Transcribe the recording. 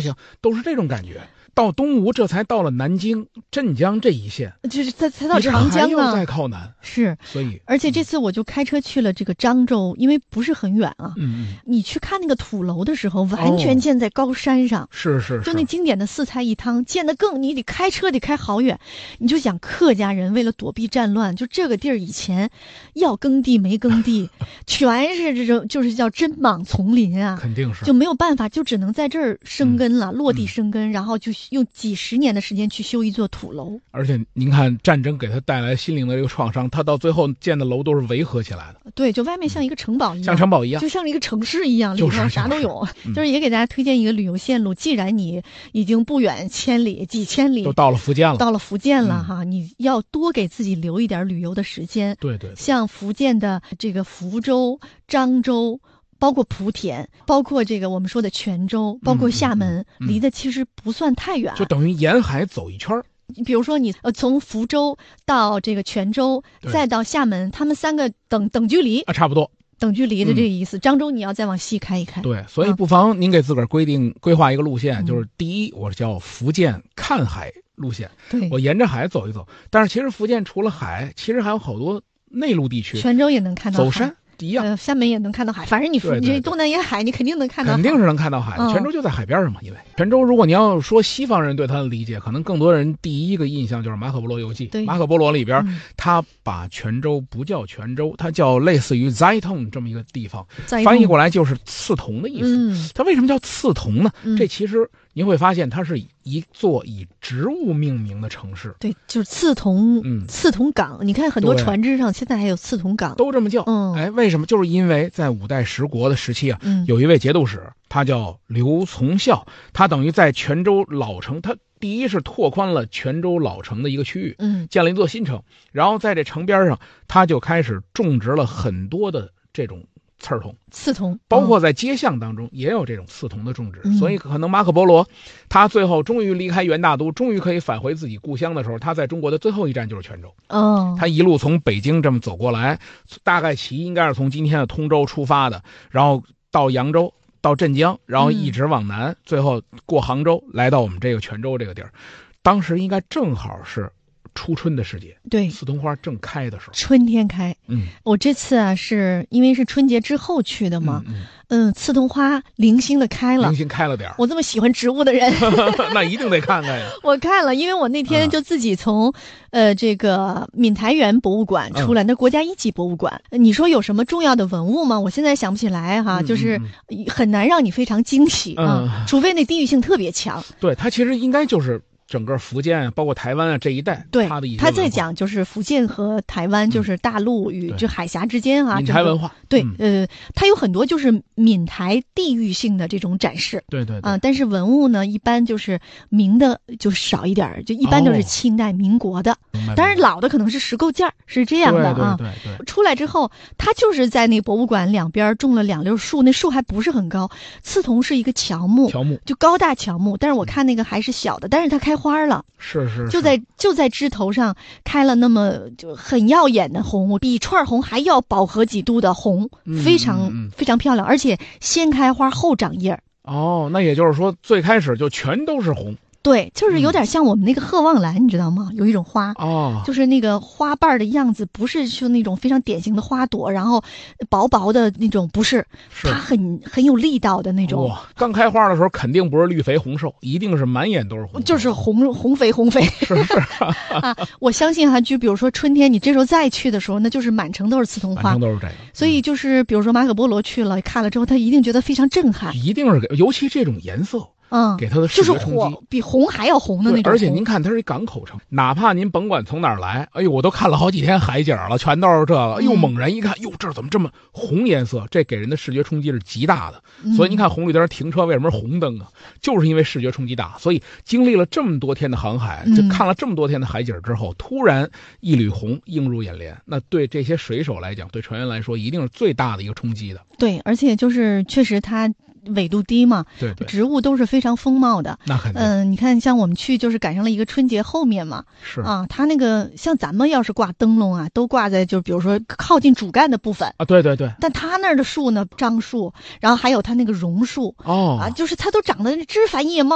行，都是这种感觉。到东吴，这才到了南京、镇江这一线， 就是才到长江呢，再靠南是。 所以， 而且这次我就开车去了这个漳州，因为不是很远啊。你去看那个土楼的时候，完全建在高山上。 是。 就那经典的四菜一汤，建得你得开车得开好远。你就想客家人为了躲避战乱，就这个地儿以前要耕地没耕地，全是这种就是叫针莽丛林啊， 肯定是就没有办法，就只能在这儿生根了，落地生根，然后就用几十年的时间去修一座土楼。 而且您看，战争给他带来心灵的这个创伤，他到最后建的楼都是围合起来的。 对，就外面像一个城堡一样， 像城堡一样， 就像一个城市一样，里头啥都有。就是也给大家推荐一个旅游线路，既然你已经不远千里、几千里， 都到了福建了， 哈，你要多给自己留一点旅游的时间。 对， 像福建的这个福州、漳州。包括莆田，包括这个我们说的泉州，包括厦门，离得其实不算太远， 就等于沿海走一圈。 比如说你从福州到这个泉州，再到厦门，他们三个等距离啊，差不多。 等距离的这个意思。漳州你要再往西开一开。 对，所以不妨您给自个儿规划一个路线，就是第一，我叫福建看海路线， 对， 我沿着海走一走。但是其实福建除了海，其实还有好多内陆地区， 泉州也能看到海， 走山一样， 厦门也能看到海，反正你东南沿海你肯定能看到海， 肯定是能看到海的。泉州就在海边上嘛，因为泉州，如果你要说西方人对它的理解，可能更多人第一个印象就是马可波罗游记。马可波罗里边，他把泉州不叫泉州，他叫类似于 Zaitung 这么一个地方，翻译过来就是刺桐的意思。它为什么叫刺桐呢？这其实您会发现，它是一座以植物命名的城市。 对，就是刺桐，刺桐港。你看很多船只上现在还有刺桐港， 都这么叫。为什么？就是因为在五代十国的时期啊，有一位节度使，他叫刘从孝，他等于在泉州老城，他第一是拓宽了泉州老城的一个区域，建了一座新城，然后在这城边上，他就开始种植了很多的这种刺桐，包括在街巷当中也有这种刺桐的种植。所以可能马可波罗他最后终于离开元大都，终于可以返回自己故乡的时候，他在中国的最后一站就是泉州。他一路从北京这么走过来，大概其应该是从今天的通州出发的，然后到扬州，到镇江，然后一直往南，最后过杭州来到我们这个泉州这个地儿。当时应该正好是初春的时节， 对， 刺桐花正开的时候， 春天开。我这次啊是因为是春节之后去的嘛，刺桐花零星的开了， 零星开了点。 我这么喜欢植物的人， 那一定得看看呀。 我看了，因为我那天就自己从这个闽台园博物馆出来，那国家一级博物馆。你说有什么重要的文物吗？我现在想不起来哈，就是很难让你非常惊喜啊，除非那地域性特别强。 对，它其实应该就是整个福建包括台湾啊这一带， 对， 它的一些他在讲就是福建和台湾，就是大陆与这海峡之间啊， 闽台文化。 对，它有很多就是闽台地域性的这种展示。 对啊， 但是文物呢，一般就是明的就少一点，就一般都是清代民国的，当然老的可能是石构件，是这样的啊。 对。 出来之后，他就是在那博物馆两边种了2溜树，那树还不是很高，刺桐是一个乔木，就高大乔木，但是我看那个还是小的，但是它开花了， 是就在枝头上开了那么就很耀眼的红，比串红还要饱和几度的红，非常非常漂亮，而且先开花后长叶。 那也就是说最开始就全都是红。 对，就是有点像我们那个鹤望兰，你知道吗？有一种花就是那个花瓣的样子，不是就那种非常典型的花朵，然后薄薄的那种，不是，它很有力道的那种。 刚开花的时候肯定不是绿肥红瘦，一定是满眼都是红， 就是红肥。 是啊，我相信哈，就比如说春天你这时候再去的时候，那就是满城都是刺桐花， 满城都是这个。 所以就是比如说马可波罗去了看了之后，他一定觉得非常震撼， 一定是尤其这种颜色。给它的视觉冲击， 就是比红还要红的那种。 而且您看，它是一港口城，哪怕您甭管从哪儿来，哎呦，我都看了好几天海景了，全都是这个。又猛然一看，哟，这怎么这么红颜色？这给人的视觉冲击是极大的。所以您看红绿灯停车为什么是红灯啊？就是因为视觉冲击大。所以经历了这么多天的航海，就看了这么多天的海景之后，突然一缕红映入眼帘，那对这些水手来讲，对船员来说，一定是最大的一个冲击的。 对，而且就是确实它纬度低嘛， 对， 植物都是非常丰茂的。 那肯定。 你看，像我们去就是赶上了一个春节后面嘛， 是啊，它那个像咱们要是挂灯笼啊，都挂在就比如说靠近主干的部分啊，对。 但它那儿的树呢，樟树，然后还有它那个榕树，就是它都长得枝繁叶茂。